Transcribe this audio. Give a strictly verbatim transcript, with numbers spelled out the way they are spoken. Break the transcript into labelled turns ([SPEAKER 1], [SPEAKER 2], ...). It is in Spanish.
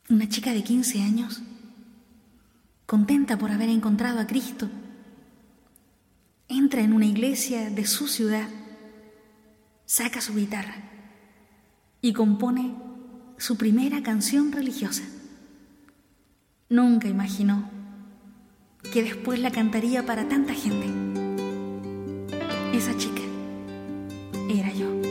[SPEAKER 1] Una chica de quince años, contenta por haber encontrado a Cristo, entra en una iglesia de su ciudad, saca su guitarra y compone su primera canción religiosa. Nunca imaginó que después la cantaría para tanta gente. Esa chica